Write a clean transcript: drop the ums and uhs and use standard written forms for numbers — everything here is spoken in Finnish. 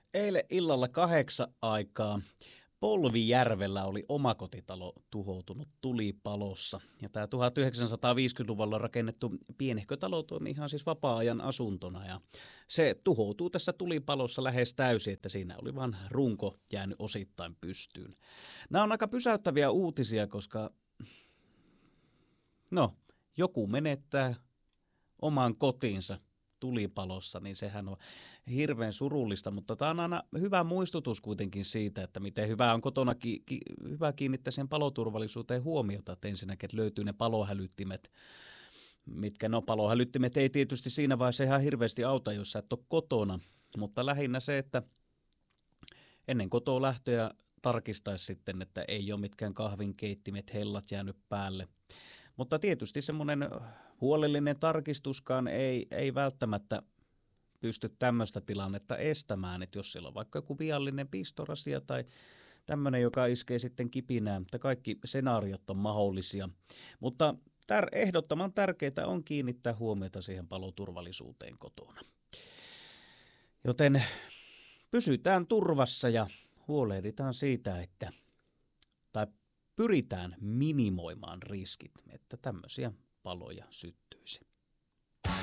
Eilen illalla 8 aikaa Polvijärvellä oli omakotitalo tuhoutunut tulipalossa. Ja tämä 1950-luvulla rakennettu pienehkö talo toimi ihan siis vapaa-ajan asuntona. Ja se tuhoutuu tässä tulipalossa lähes täysin, että siinä oli vain runko jäänyt osittain pystyyn. Nämä on aika pysäyttäviä uutisia, koska joku menettää oman kotinsa tulipalossa, niin sehän on hirveän surullista, mutta tämä on aina hyvä muistutus kuitenkin siitä, että miten hyvä on kotona hyvä kiinnittää sen paloturvallisuuteen huomiota, että ensinnäkin että löytyy ne palohälyttimet, palohälyttimet ei tietysti siinä vaiheessa ihan hirveästi auta, jos sä et ole kotona, mutta lähinnä se, että ennen kotoa lähtöä tarkistaisi sitten, että ei ole mitkään kahvinkeittimet, hellat jäänyt päälle. Mutta tietysti semmoinen huolellinen tarkistuskaan ei välttämättä pysty tämmöistä tilannetta estämään, että jos siellä on vaikka joku viallinen pistorasia tai tämmöinen, joka iskee sitten kipinään, että kaikki senaariot on mahdollisia. Mutta ehdottoman tärkeää on kiinnittää huomiota siihen paloturvallisuuteen kotona. Joten pysytään turvassa ja huolehditaan siitä, tai pyritään minimoimaan riskit, että tämmöisiä paloja syttyisi.